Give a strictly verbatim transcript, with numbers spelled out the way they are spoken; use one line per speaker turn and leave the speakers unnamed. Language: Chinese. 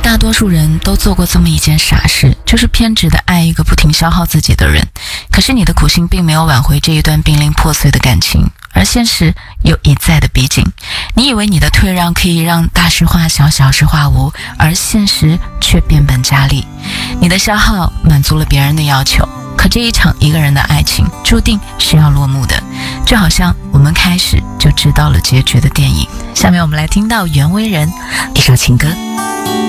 大多数人都做过这么一件傻事，就是偏执的爱一个不停消耗自己的人。可是你的苦心并没有挽回这一段濒临破碎的感情，而现实又一再的逼近。你以为你的退让可以让大事化小，小事化无，而现实却变本加厉。你的消耗满足了别人的要求，可这一场一个人的爱情注定是要落幕的，就好像我们开始就知道了结局的电影。下面我们来听到袁惟仁一首情歌。